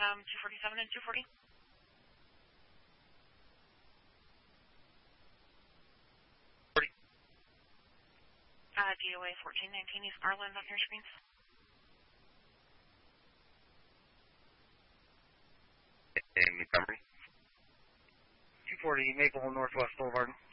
247 and 240. DOA 1419 East Garland on your screens. Montgomery. 240 Maple Northwest Boulevard.